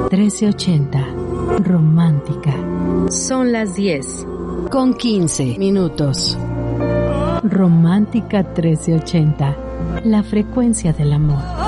1380. Romántica. Son las 10 con 15 minutos. Romántica 1380. La frecuencia del amor.